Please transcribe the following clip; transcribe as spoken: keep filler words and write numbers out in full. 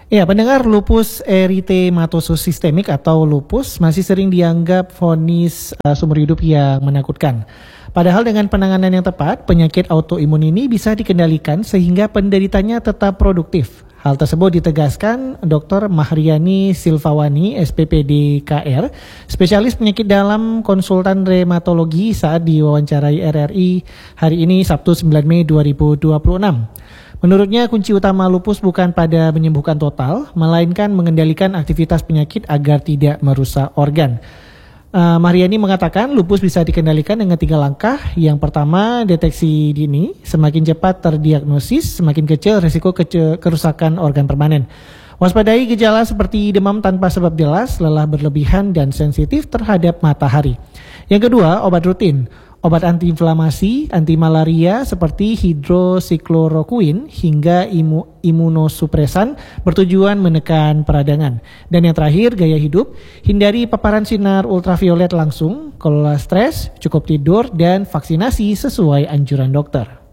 Ya, pendengar, lupus eritematosus sistemik atau lupus masih sering dianggap vonis uh, seumur hidup yang menakutkan. Padahal dengan penanganan yang tepat, penyakit autoimun ini bisa dikendalikan sehingga penderitanya tetap produktif. Hal tersebut ditegaskan dokter Mahriani Silvawani, S P P D K R, spesialis penyakit dalam konsultan reumatologi saat diwawancarai R R I hari ini Sabtu sembilan Mei dua ribu dua puluh enam. Menurutnya kunci utama lupus bukan pada menyembuhkan total, melainkan mengendalikan aktivitas penyakit agar tidak merusak organ. Uh, Mariani mengatakan lupus bisa dikendalikan dengan tiga langkah. Yang pertama, deteksi dini. Semakin cepat terdiagnosis, semakin kecil risiko kece- kerusakan organ permanen. Waspadai gejala seperti demam tanpa sebab jelas, lelah berlebihan, dan sensitif terhadap matahari. Yang kedua, obat rutin. Obat antiinflamasi, antimalaria seperti hidroksikloroquine hingga imu, imunosupresan bertujuan menekan peradangan. Dan yang terakhir, gaya hidup. Hindari paparan sinar ultraviolet langsung, kelola stres, cukup tidur, dan vaksinasi sesuai anjuran dokter.